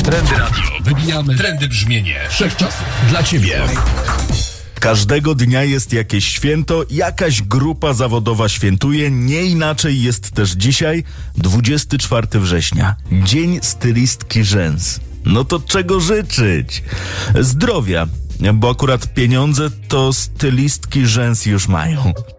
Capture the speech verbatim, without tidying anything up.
Trendy Radio. Wybijamy trendy brzmienie wszechczasów dla Ciebie. Każdego dnia jest jakieś święto, jakaś grupa zawodowa świętuje, nie inaczej jest też dzisiaj, dwudziestego czwartego września, Dzień Stylistki Rzęs. No to czego życzyć? Zdrowia, bo akurat pieniądze to stylistki rzęs już mają.